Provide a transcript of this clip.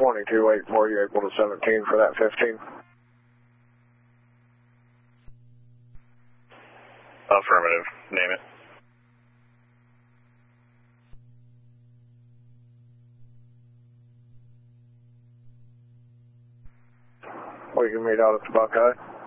22.8, were you able to 17 for that 15? Affirmative. Name it. Well, you can meet out at the Buckeye.